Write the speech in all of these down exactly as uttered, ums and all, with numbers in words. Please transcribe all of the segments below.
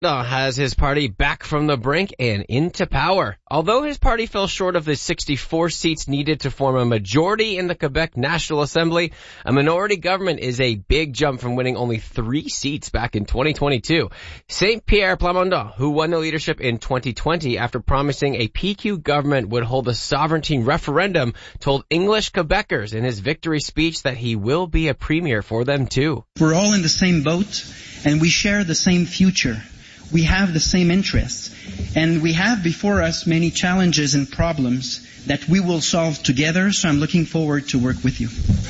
has his party back from the brink and into power. Although his party fell short of the sixty-four seats needed to form a majority in the Quebec National Assembly, a minority government is a big jump from winning only three seats back in twenty twenty-two. Saint Pierre Plamondon, who won the leadership in twenty twenty after promising a P Q government would hold a sovereignty referendum, told English Quebecers in his victory speech that he will be a premier for them too. We're all in the same boat and we share the same future. We have the same interests, and we have before us many challenges and problems that we will solve together, so I'm looking forward to work with you.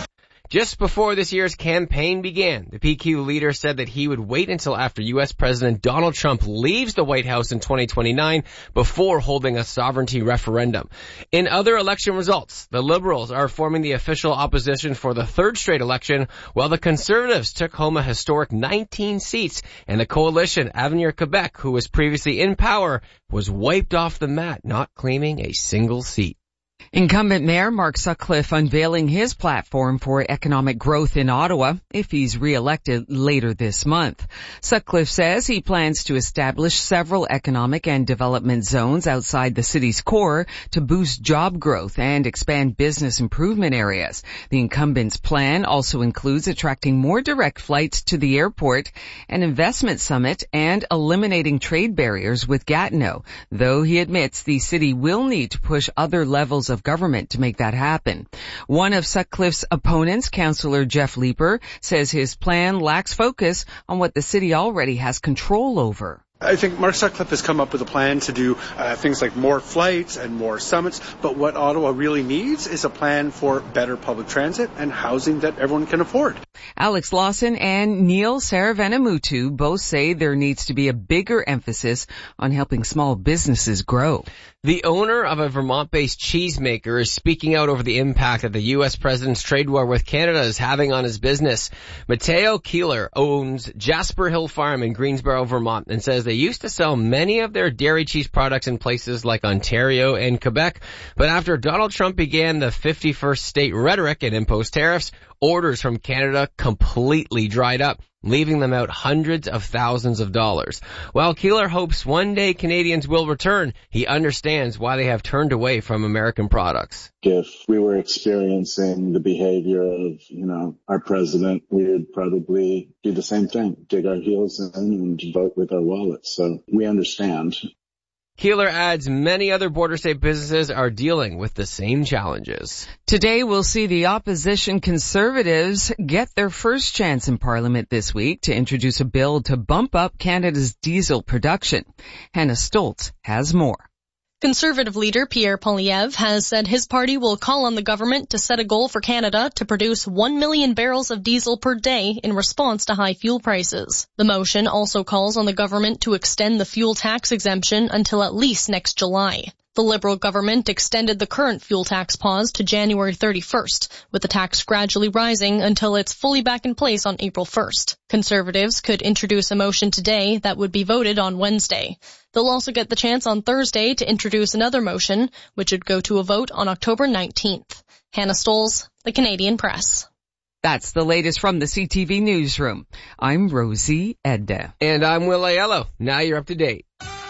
Just before this year's campaign began, the P Q leader said that he would wait until after U S President Donald Trump leaves the White House in twenty twenty-nine before holding a sovereignty referendum. In other election results, the Liberals are forming the official opposition for the third straight election, while the Conservatives took home a historic nineteen seats, and the coalition Avenir Quebec, who was previously in power, was wiped off the mat, not claiming a single seat. Incumbent Mayor Mark Sutcliffe unveiling his platform for economic growth in Ottawa if he's re-elected later this month. Sutcliffe says he plans to establish several economic and development zones outside the city's core to boost job growth and expand business improvement areas. The incumbent's plan also includes attracting more direct flights to the airport, an investment summit, and eliminating trade barriers with Gatineau, though he admits the city will need to push other levels of government to make that happen. One of Sutcliffe's opponents, Councillor Jeff Leeper, says his plan lacks focus on what the city already has control over. I think Mark Sutcliffe has come up with a plan to do uh, things like more flights and more summits, but what Ottawa really needs is a plan for better public transit and housing that everyone can afford. Alex Lawson and Neil Saravenamutu both say there needs to be a bigger emphasis on helping small businesses grow. The owner of a Vermont-based cheesemaker is speaking out over the impact that the U S president's trade war with Canada is having on his business. Matteo Keeler owns Jasper Hill Farm in Greensboro, Vermont, and says they used to sell many of their dairy cheese products in places like Ontario and Quebec. But after Donald Trump began the fifty-first state rhetoric and imposed tariffs, orders from Canada completely dried up, leaving them out hundreds of thousands of dollars. While Keeler hopes one day Canadians will return, he understands why they have turned away from American products. If we were experiencing the behavior of, you know, our president, we would probably do the same thing, dig our heels in and vote with our wallets. So we understand. Keeler adds many other border state businesses are dealing with the same challenges. Today we'll see the opposition Conservatives get their first chance in Parliament this week to introduce a bill to bump up Canada's diesel production. Hannah Stoltz has more. Conservative leader Pierre Poilievre has said his party will call on the government to set a goal for Canada to produce one million barrels of diesel per day in response to high fuel prices. The motion also calls on the government to extend the fuel tax exemption until at least next July. The Liberal government extended the current fuel tax pause to January thirty-first, with the tax gradually rising until it's fully back in place on April first. Conservatives could introduce a motion today that would be voted on Wednesday. They'll also get the chance on Thursday to introduce another motion, which would go to a vote on October nineteenth. Hannah Stolz, The Canadian Press. That's the latest from the C T V Newsroom. I'm Rosie Edda. And I'm Will Aiello. Now you're up to date.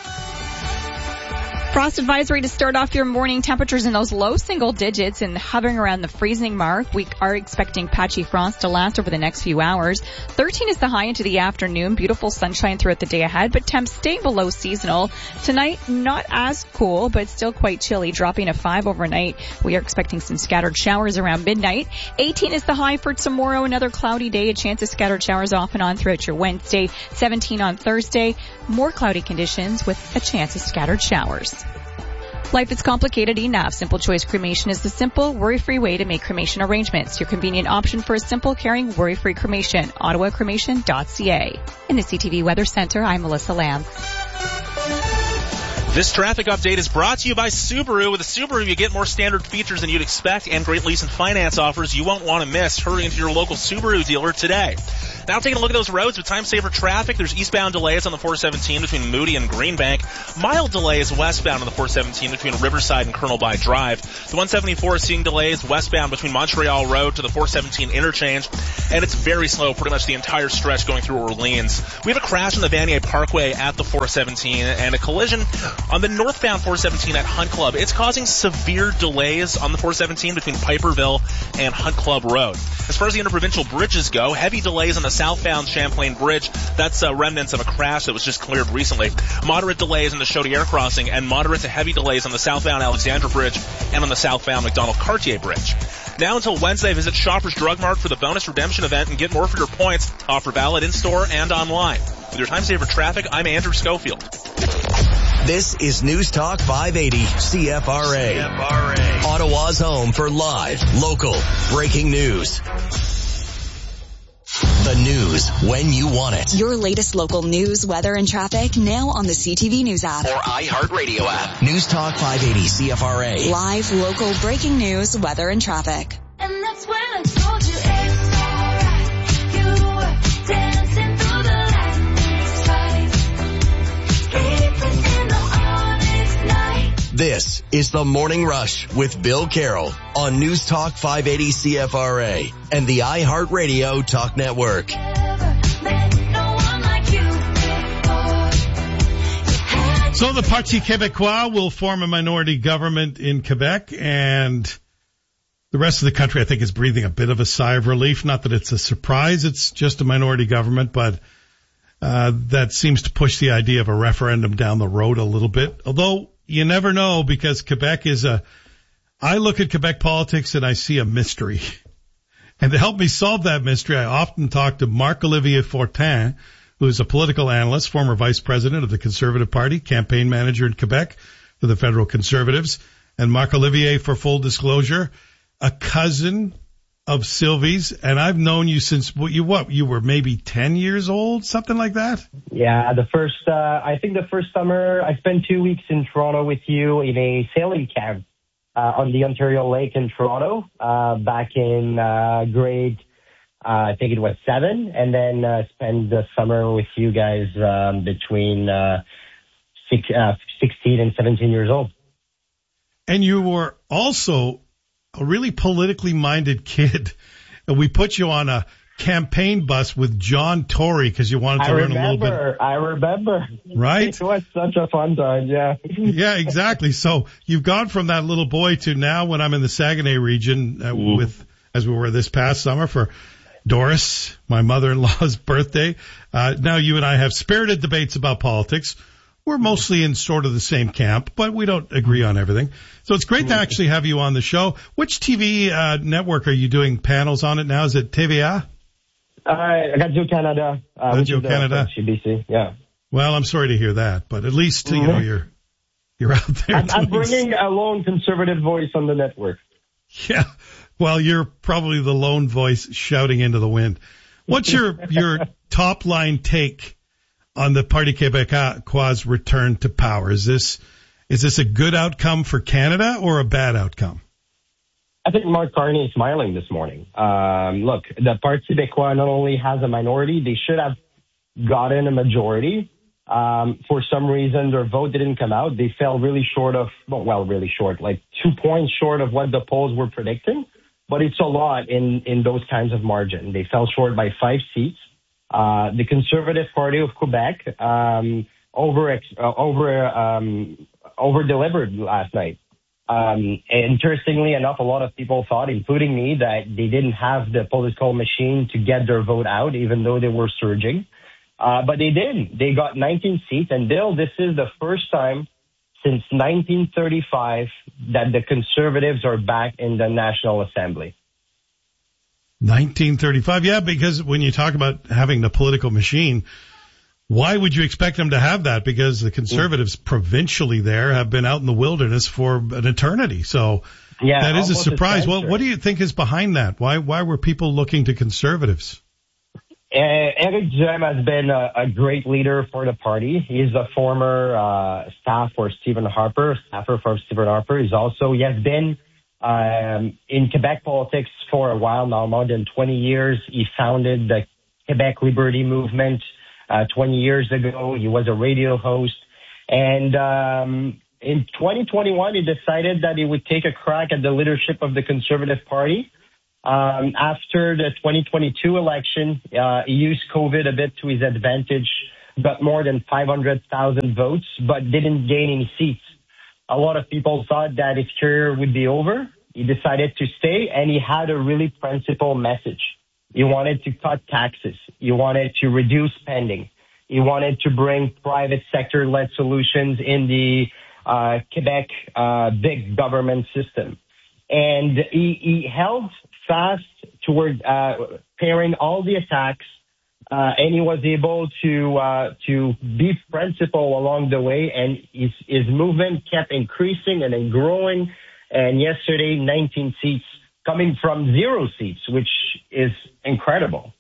Frost advisory to start off your morning. Temperatures in those low single digits and hovering around the freezing mark. We are expecting patchy frost to last over the next few hours. thirteen is the high into the afternoon. Beautiful sunshine throughout the day ahead, but temps stay below seasonal. Tonight, not as cool, but still quite chilly, dropping to five overnight. We are expecting some scattered showers around midnight. eighteen is the high for tomorrow. Another cloudy day. A chance of scattered showers off and on throughout your Wednesday. seventeen on Thursday. More cloudy conditions with a chance of scattered showers. Life is complicated enough. Simple Choice Cremation is the simple, worry-free way to make cremation arrangements. Your convenient option for a simple, caring, worry-free cremation. ottawa cremation dot c a. In the C T V Weather Center, I'm Melissa Lamb. This traffic update is brought to you by Subaru. With a Subaru, you get more standard features than you'd expect and great lease and finance offers you won't want to miss. Hurry into your local Subaru dealer today. Now taking a look at those roads with time-saver traffic, there's eastbound delays on the four seventeen between Moody and Greenbank. Mild delays westbound on the four seventeen between Riverside and Colonel By Drive. The one seventy-four is seeing delays westbound between Montreal Road to the four seventeen interchange, and it's very slow pretty much the entire stretch going through Orleans. We have a crash on the Vanier Parkway at the four seventeen and a collision on the northbound four seventeen at Hunt Club. It's causing severe delays on the four seventeen between Piperville and Hunt Club Road. As far as the interprovincial bridges go, heavy delays on the southbound Champlain Bridge. That's uh, remnants of a crash that was just cleared recently. Moderate delays on the Chaudière crossing and moderate to heavy delays on the southbound Alexandra Bridge and on the southbound McDonald-Cartier Bridge. Now until Wednesday, visit Shoppers Drug Mart for the bonus redemption event and get more for your points. Offer valid in-store and online. With your time-saver traffic, I'm Andrew Schofield. This is News Talk five eighty C F R A. C F R A. Ottawa's home for live, local, breaking news. The news when you want it. Your latest local news, weather, and traffic now on the C T V News app. Or iHeartRadio app. News Talk five eighty C F R A. Live, local, breaking news, weather, and traffic. And that's when I told you it's alright. You were dancing through the lightning strikes. Sleepless in the honest night. This is The Morning Rush with Bill Carroll on News Talk five eighty C F R A and the iHeartRadio Talk Network. So the Parti Québécois will form a minority government in Quebec, and the rest of the country, I think, is breathing a bit of a sigh of relief. Not that it's a surprise, it's just a minority government, but uh that seems to push the idea of a referendum down the road a little bit. Although you never know, because Quebec is a, I look at Quebec politics and I see a mystery. And to help me solve that mystery, I often talk to Marc-Olivier Fortin, who is a political analyst, former vice president of the Conservative Party, campaign manager in Quebec for the Federal Conservatives. And Marc-Olivier, for full disclosure, a cousin of Sylvie's, and I've known you since what you what you were maybe ten years old, something like that. Yeah, the first uh, I think the first summer I spent two weeks in Toronto with you in a sailing camp uh, on the Ontario Lake in Toronto uh, back in uh, grade uh, I think it was seven, and then uh, spend the summer with you guys um, between uh, six, uh, sixteen and seventeen years old. And you were also a really politically minded kid. And we put you on a campaign bus with John Tory because you wanted to I learn remember, a little bit. I remember. Right? It was such a fun time, yeah. Yeah, exactly. So you've gone from that little boy to now when I'm in the Saguenay region uh, mm. with, as we were this past summer for Doris, my mother-in-law's birthday. Uh, now you and I have spirited debates about politics. We're mostly in sort of the same camp, but we don't agree on everything. So it's great to actually have you on the show. Which T V uh, network are you doing panels on it now? Is it T V A? Uh, Radio Canada. Uh, Radio Canada. C B C, yeah. Well, I'm sorry to hear that, but at least, mm-hmm. you know, you're, you're out there. I'm, I'm bringing a lone conservative voice on the network. Yeah. Well, you're probably the lone voice shouting into the wind. What's your, your top line take on the Parti Québécois' return to power? Is this, is this a good outcome for Canada or a bad outcome? I think Mark Carney is smiling this morning. Um, look, the Parti Québécois not only has a minority, they should have gotten a majority. Um, for some reason, their vote didn't come out. They fell really short of, well, really short, like two points short of what the polls were predicting. But it's a lot in, in those kinds of margin. They fell short by five seats. Uh, the Conservative Party of Quebec um, over uh, over um, over delivered last night. Um, interestingly enough, a lot of people thought, including me, that they didn't have the political machine to get their vote out, even though they were surging. Uh, but they did. They got nineteen seats, and Bill, this is the first time since nineteen thirty-five that the Conservatives are back in the National Assembly. nineteen thirty-five, yeah, because when you talk about having the political machine, why would you expect them to have that? Because the Conservatives mm. provincially there have been out in the wilderness for an eternity. So yeah, that is a surprise. Well, what do you think is behind that? Why why were people looking to Conservatives? Uh, Éric Duhem has been a, a great leader for the party. He's a former uh, staff for Stephen Harper, staffer for Stephen Harper. He's also, he has been um, in Quebec politics for a while now, more than twenty years. He founded the Quebec Liberty Movement uh, twenty years ago. He was a radio host. And um, in twenty twenty-one, he decided that he would take a crack at the leadership of the Conservative Party. Um, after the twenty twenty-two election, uh, he used COVID a bit to his advantage, got more than five hundred thousand votes, but didn't gain any seats. A lot of people thought that his career would be over. He decided to stay, and he had a really principled message. He wanted to cut taxes. He wanted to reduce spending. He wanted to bring private sector-led solutions in the uh, Quebec uh, big government system. And he, he held fast toward uh, pairing all the attacks, uh, and he was able to uh, to be principled along the way, and his, his movement kept increasing and then growing. And yesterday, nineteen seats coming from zero seats, which is incredible.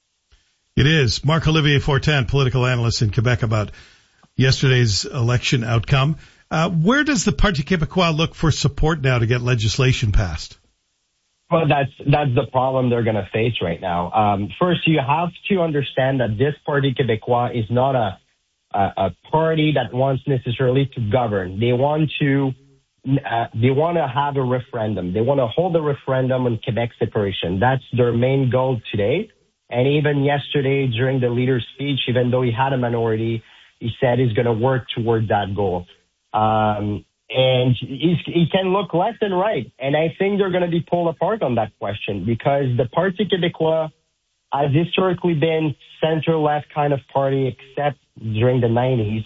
It is. Marc-Olivier Fortin, political analyst in Quebec, about yesterday's election outcome. Uh, where does the Parti Québécois look for support now to get legislation passed? Well, that's that's the problem they're going to face right now. Um, first, you have to understand that this Parti Québécois is not a, a a party that wants necessarily to govern. They want to uh, they want to have a referendum. They want to hold a referendum on Quebec separation. That's their main goal today. And even yesterday, during the leader's speech, even though he had a minority, he said he's going to work toward that goal. Um, and he's, he can look left and right. And I think they're going to be pulled apart on that question because the Parti Québécois has historically been center-left kind of party, except during the nineties.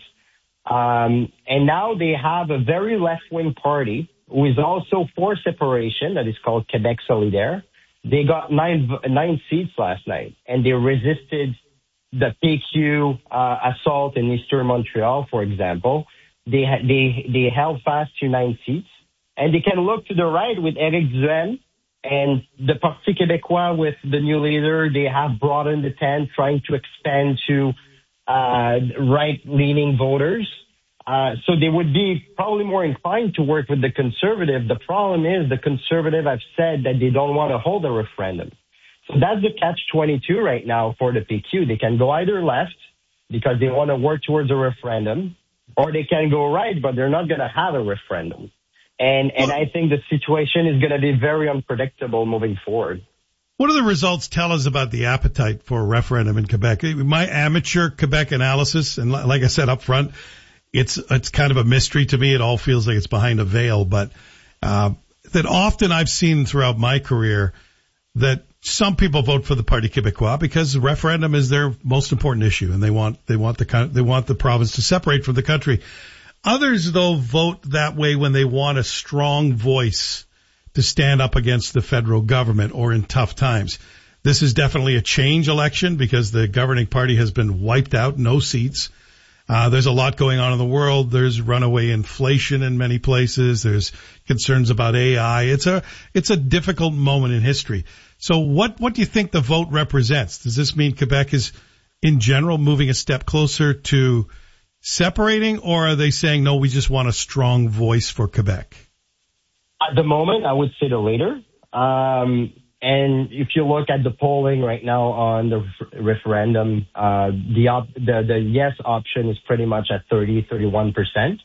Um, and now they have a very left-wing party who is also for separation, that is called Québec Solidaire. They got nine nine seats last night, and they resisted the P Q uh, assault in Eastern Montreal, for example. They they they held fast to nine seats, and they can look to the right with Éric Duhaime and the Parti Québécois with the new leader. They have broadened the tent, trying to expand to uh, right-leaning voters. Uh, so they would be probably more inclined to work with the Conservative. The problem is the Conservative have said that they don't want to hold a referendum. So that's the catch twenty-two right now for the P Q. They can go either left because they want to work towards a referendum, or they can go right, but they're not going to have a referendum. And and I think the situation is going to be very unpredictable moving forward. What do the results tell us about the appetite for a referendum in Quebec? My amateur Quebec analysis, and like I said up front, It's it's kind of a mystery to me. It all feels like it's behind a veil, but uh, that often I've seen throughout my career that some people vote for the Parti Québécois because the referendum is their most important issue, and they want they want the they want the province to separate from the country. Others, though, vote that way when they want a strong voice to stand up against the federal government or in tough times. This is definitely a change election because the governing party has been wiped out, no seats. Uh, there's a lot going on in the world. There's runaway inflation in many places. There's concerns about A I. It's a, it's a difficult moment in history. So what, what do you think the vote represents? Does this mean Quebec is, in general, moving a step closer to separating, or are they saying, no, we just want a strong voice for Quebec? At the moment, I would say the later. Um, And if you look at the polling right now on the referendum, uh, the, op- the the yes option is pretty much at thirty, thirty-one percent.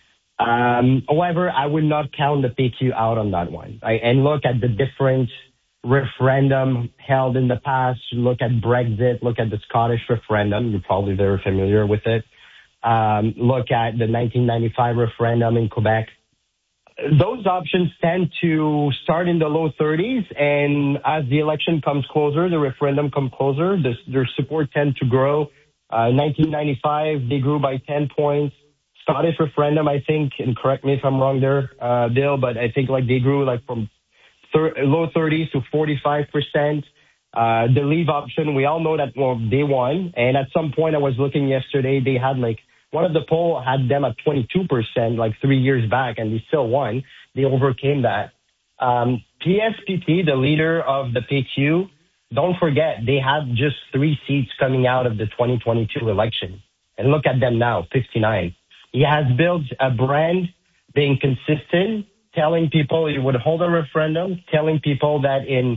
Um, however, I would not count the P Q out on that one. Right? And look at the different referendum held in the past. Look at Brexit. Look at the Scottish referendum. You're probably very familiar with it. Um, look at the nineteen ninety-five referendum in Quebec. Those options tend to start in the low thirties, and as the election comes closer, the referendum comes closer, this, their support tend to grow. Uh, nineteen ninety-five, they grew by ten points. Scottish referendum, I think, and correct me if I'm wrong there, uh, Bill, but I think like they grew like from thir- low thirties to forty-five percent. Uh, the Leave option, we all know that, well, they won, and at some point I was looking yesterday, they had like one of the poll had them at twenty-two percent like three years back, and they still won. They overcame that. Um, P S P P, the leader of the P Q, don't forget, they had just three seats coming out of the twenty twenty-two election. And look at them now, fifty-nine. He has built a brand, being consistent, telling people he would hold a referendum, telling people that in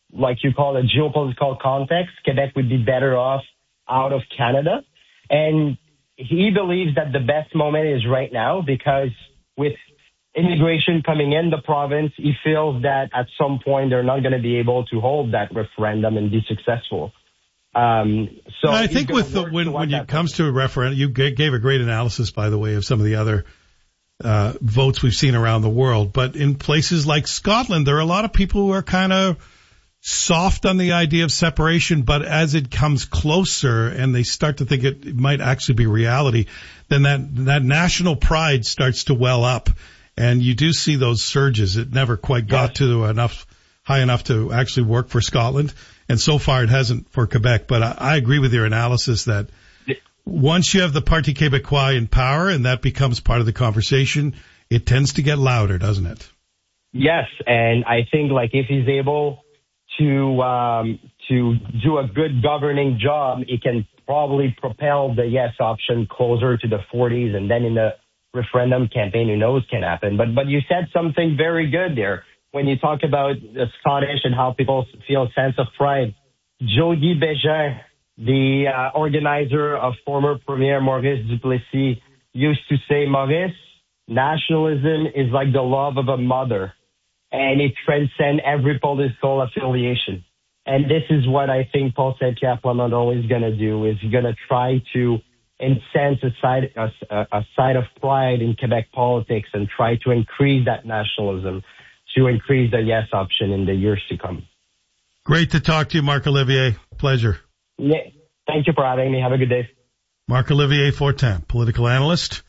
like you call it, geopolitical context, Quebec would be better off out of Canada. And he believes that the best moment is right now because with immigration coming in the province, he feels that at some point they're not going to be able to hold that referendum and be successful. Um, so I think with the, when when it comes to a referendum, you g- gave a great analysis, by the way, of some of the other uh, votes we've seen around the world. But in places like Scotland, there are a lot of people who are kind of soft on the idea of separation, but as it comes closer and they start to think it, it might actually be reality, then that that national pride starts to well up, and you do see those surges. It never quite got yes. to enough high enough to actually work for Scotland, and so far it hasn't for Quebec. But I, I agree with your analysis that once you have the Parti Québécois in power and that becomes part of the conversation, it tends to get louder, doesn't it? Yes, and I think like if he's able to um, to do a good governing job, it can probably propel the yes option closer to the forties, and then in the referendum campaign, who knows can happen. But but you said something very good there when you talk about the Scottish and how people feel a sense of pride. Jody Bégin, the uh, organizer of former Premier Maurice Duplessis, used to say, Maurice, nationalism is like the love of a mother, and it transcends every political affiliation. And this is what I think Paul Saint-Pierre Plamondon is going to do, is going to try to incense a side, a, a side of pride in Quebec politics and try to increase that nationalism, to increase the yes option in the years to come. Great to talk to you, Marc-Olivier. Pleasure. Yeah. Thank you for having me. Have a good day. Marc-Olivier Fortin, political analyst.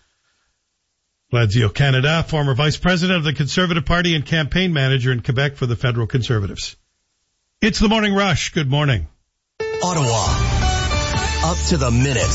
Lazio Canada, former vice president of the Conservative Party and campaign manager in Quebec for the Federal Conservatives. It's the Morning Rush. Good morning. Ottawa, up to the minute.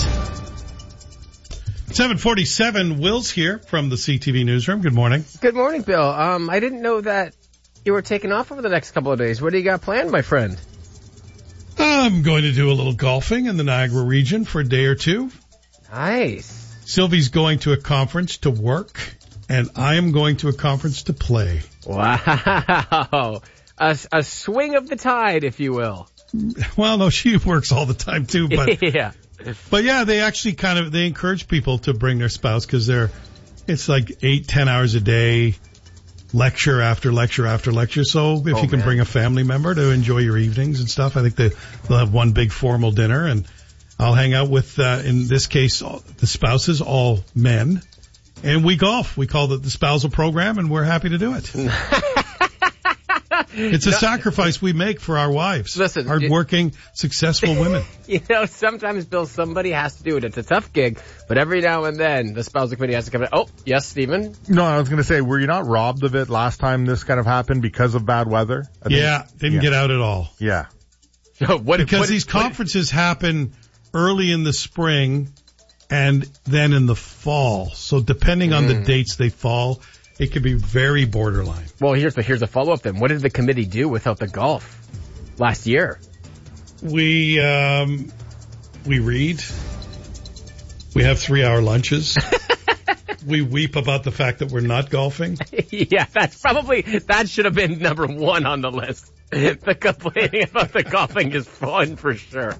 seven forty-seven, Will's here from the C T V newsroom. Good morning. Good morning, Bill. Um, I didn't know that you were taking off over the next couple of days. What do you got planned, my friend? I'm going to do a little golfing in the Niagara region for a day or two. Nice. Sylvie's going to a conference to work, and I am going to a conference to play. Wow. A, a swing of the tide, if you will. Well, no, she works all the time too, but yeah. But yeah, they actually kind of, they encourage people to bring their spouse because they're, it's like eight, ten hours a day, lecture after lecture after lecture. So if oh, you can man. bring a family member to enjoy your evenings and stuff, I think they, they'll have one big formal dinner, and I'll hang out with, uh, in this case, all, the spouses, all men, and we golf. We call it the spousal program, and we're happy to do it. It's a no, sacrifice we make for our wives. Listen, hardworking, it, successful women. You know, sometimes, Bill, somebody has to do it. It's a tough gig, but every now and then the spousal committee has to come in. Oh, yes, Stephen? No, I was going to say, were you not robbed of it last time this kind of happened because of bad weather? I yeah, think, didn't yeah. get out at all. Yeah. So what, because what, these what, conferences what, happen early in the spring and then in the fall. So depending mm. on the dates they fall, it could be very borderline. Well, here's the here's a follow up then. What did the committee do without the golf last year? We um we read. We have three hour lunches. We weep about the fact that we're not golfing. Yeah, that's probably that should have been number one on the list. The complaining about the golfing is fun for sure.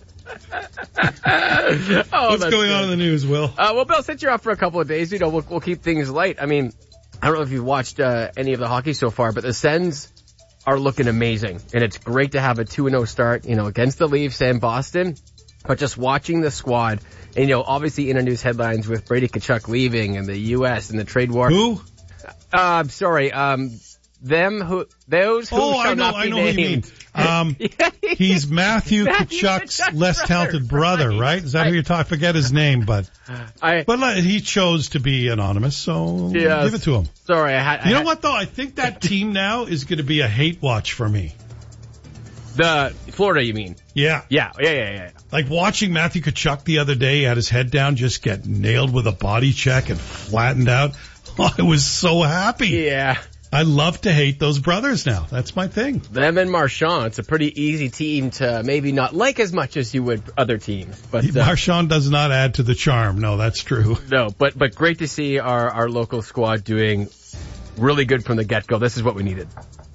Oh, what's going good. on in the news, Will? Uh, well, Bill, since you're off for a couple of days, you know, we'll, we'll keep things light. I mean, I don't know if you've watched uh, any of the hockey so far, but the Sens are looking amazing, and it's great to have a two and oh start, you know, against the Leafs and Boston. But just watching the squad, and, you know, obviously in our news headlines with Brady Tkachuk leaving and the U S and the trade war. Who? Uh, I'm sorry, um, them who, those who oh, shall I know, not be I know named. Who you mean. Um, he's Matthew, Matthew Tkachuk's Tkachuk's less brother, talented brother, right? right? Is that right. who you're talking? I forget his name, but I, but he chose to be anonymous, so yes. give it to him. Sorry, I had. You I know had, what though? I think that team now is going to be a hate watch for me. The Florida, you mean? Yeah. Yeah, yeah, yeah, yeah. Like watching Matthew Tkachuk the other day, had his head down, just get nailed with a body check and flattened out. Oh, I was so happy. Yeah. I love to hate those brothers now. That's my thing. Them and Marchand. It's a pretty easy team to maybe not like as much as you would other teams. But uh, Marchand does not add to the charm. No, that's true. No, but but great to see our, our local squad doing really good from the get-go. This is what we needed.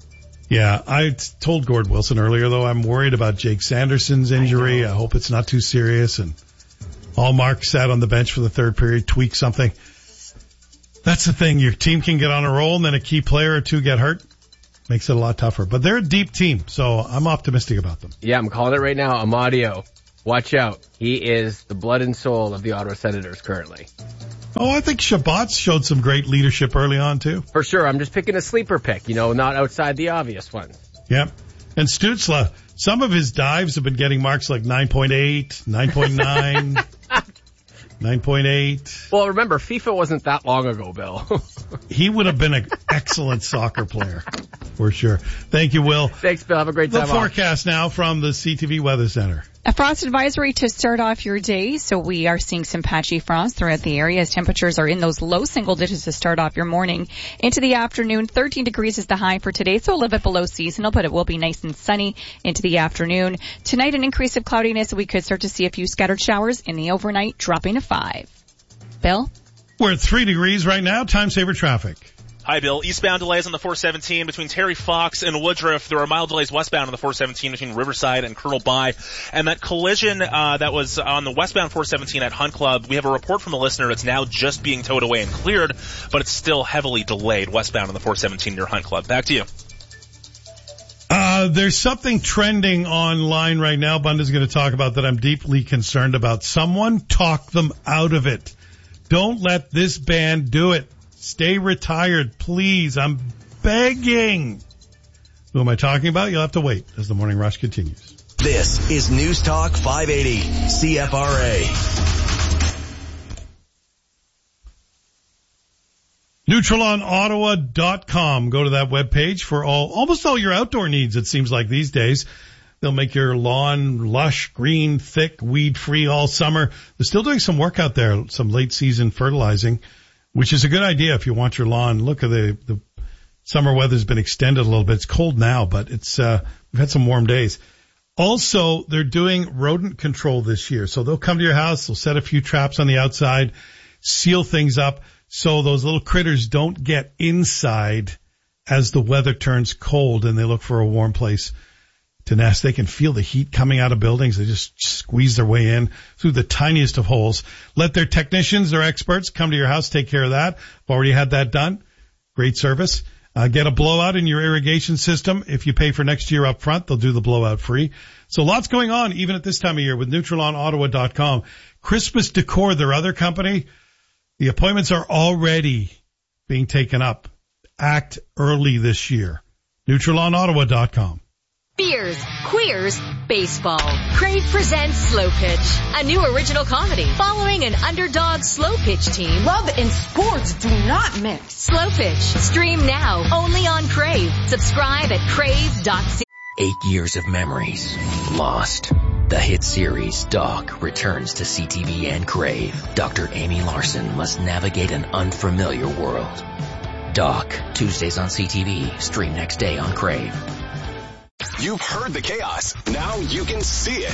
Yeah, I t- told Gord Wilson earlier, though, I'm worried about Jake Sanderson's injury. I, I hope it's not too serious. And Allmark sat on the bench for the third period, tweaked something. That's the thing. Your team can get on a roll, and then a key player or two get hurt. Makes it a lot tougher. But they're a deep team, so I'm optimistic about them. Yeah, I'm calling it right now. Amadio, watch out. He is the blood and soul of the Ottawa Senators currently. Oh, I think Shabbat showed some great leadership early on, too. For sure. I'm just picking a sleeper pick, you know, not outside the obvious ones. Yep. And Stützle, some of his dives have been getting marks like nine point eight, nine point nine, nine point eight. Well, remember, FIFA wasn't that long ago, Bill. He would have been an excellent soccer player, for sure. Thank you, Will. Thanks, Bill. Have a great time. The forecast now from the C T V Weather Center. A frost advisory to start off your day. So we are seeing some patchy frost throughout the area as temperatures are in those low single digits to start off your morning. Into the afternoon, thirteen degrees is the high for today, so a little bit below seasonal, but it will be nice and sunny into the afternoon. Tonight, an increase of cloudiness. We could start to see a few scattered showers in the overnight, dropping to five. Bill? We're at three degrees right now. Time saver traffic. Hi, Bill. Eastbound delays on the four seventeen between Terry Fox and Woodruff. There are mild delays westbound on the four seventeen between Riverside and Colonel By. And that collision uh, that was on the westbound four seventeen at Hunt Club, we have a report from a listener. It's now just being towed away and cleared, but it's still heavily delayed westbound on the four seventeen near Hunt Club. Back to you. Uh, there's something trending online right now Bunda's going to talk about that I'm deeply concerned about. Someone talk them out of it. Don't let this band do it. Stay retired, please. I'm begging. Who am I talking about? You'll have to wait as the Morning Rush continues. This is News Talk five eighty C F R A. Neutralon Ottawa dot com. Go to that webpage for all, almost all your outdoor needs, it seems like these days. They'll make your lawn lush, green, thick, weed-free all summer. They're still doing some work out there, some late-season fertilizing, which is a good idea if you want your lawn. Look at the, the summer weather's been extended a little bit. It's cold now, but it's, uh, we've had some warm days. Also, they're doing rodent control this year. So they'll come to your house, they'll set a few traps on the outside, seal things up so those little critters don't get inside as the weather turns cold and they look for a warm place to nest. They can feel the heat coming out of buildings. They just squeeze their way in through the tiniest of holes. Let their technicians, their experts, come to your house, take care of that. I've already had that done. Great service. Uh, get a blowout in your irrigation system. If you pay for next year up front, they'll do the blowout free. So lots going on even at this time of year with Neutralon Ottawa dot com. Christmas Decor, their other company, the appointments are already being taken up. Act early this year. Neutralon Ottawa dot com. Beers, queers, baseball. Crave presents Slow Pitch, a new original comedy following an underdog slow pitch team. Love and sports do not mix. Slow Pitch, stream now only on Crave. Subscribe at crave dot c. Eight years of memories lost. The hit series Doc returns to C T V and Crave. Doctor Amy Larson must navigate an unfamiliar world. Doc, Tuesdays on C T V, stream next day on Crave. You've heard the chaos. Now you can see it.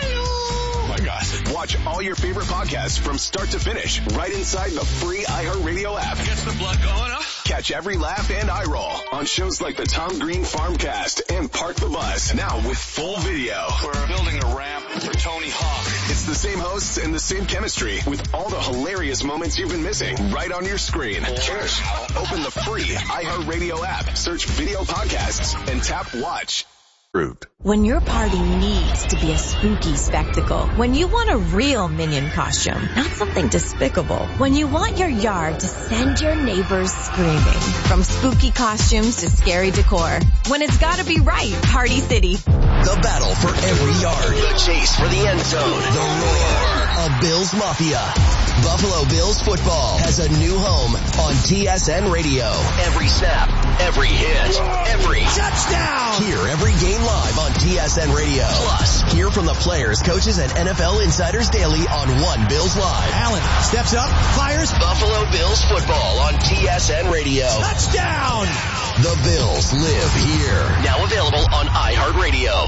Oh my gosh. Watch all your favorite podcasts from start to finish right inside the free iHeartRadio app. Gets the blood going up. Catch every laugh and eye roll on shows like the Tom Green Farmcast and Park the Bus. Now with full video. We're building a ramp for Tony Hawk. It's the same hosts and the same chemistry with all the hilarious moments you've been missing right on your screen. Cheers. Open the free iHeartRadio app, search video podcasts, and tap watch. When your party needs to be a spooky spectacle, when you want a real Minion costume, not something despicable, when you want your yard to send your neighbors screaming, from spooky costumes to scary decor, when it's gotta be right, Party City. The battle for every yard. The chase for the end zone. The roar of Bills Mafia. Buffalo Bills football has a new home on T S N Radio. Every snap, every hit, every touchdown. Hear every game live on T S N Radio. Plus, hear from the players, coaches, and N F L insiders daily on One Bills Live. Allen steps up, fires. Buffalo Bills football on T S N Radio. Touchdown. The Bills live here. Now available on iHeartRadio.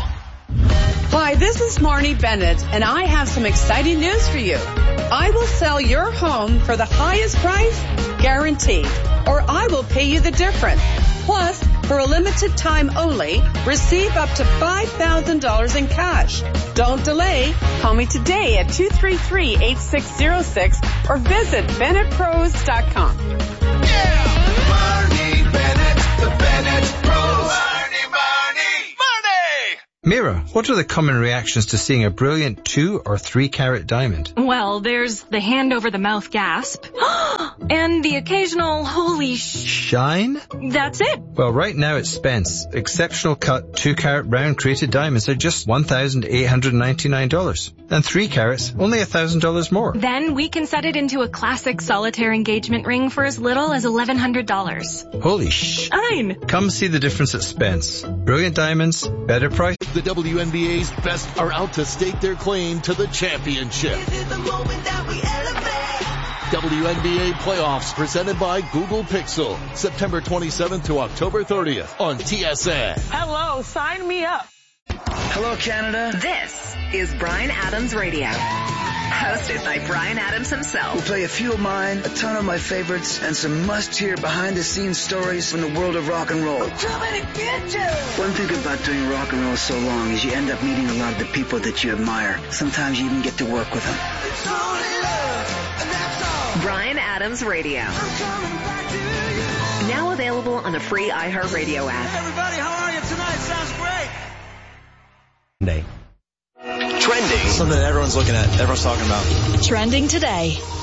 Hi, this is Marnie Bennett, and I have some exciting news for you. I will sell your home for the highest price, guaranteed, or I will pay you the difference. Plus, For a limited time only, receive up to five thousand dollars in cash. Don't delay. Call me today at two three three, eight six zero six or visit Bennett Pros dot com. Barney Bennett, the Bennett Pros. Barney, Barney, Barney! Mira, what are the common reactions to seeing a brilliant two or three carat diamond? Well, there's the hand over the mouth gasp. And the occasional holy sh... Shine? That's it. Well, right now at Spence, exceptional cut two carat round crated diamonds are just one thousand eight hundred ninety-nine dollars. And three carats, only one thousand dollars more. Then we can set it into a classic solitaire engagement ring for as little as eleven hundred dollars. Holy sh... Fine. Come see the difference at Spence. Brilliant diamonds, better price. The W N B A's best are out to stake their claim to the championship. W N B A playoffs presented by Google Pixel, September twenty-seventh to October thirtieth on T S N. Hello, sign me up. Hello, Canada. This is Bryan Adams Radio. Hosted by Bryan Adams himself. We'll play a few of mine, a ton of my favorites, and some must-hear behind-the-scenes stories from the world of rock and roll. I'm coming to get you. One thing about doing rock and roll so long is you end up meeting a lot of the people that you admire. Sometimes you even get to work with them. It's only love, and that's all. Bryan Adams Radio. Now available on the free iHeartRadio app. Hey everybody, how are you tonight? Sounds great. Day. Trending. Something that everyone's looking at, everyone's talking about. Trending today.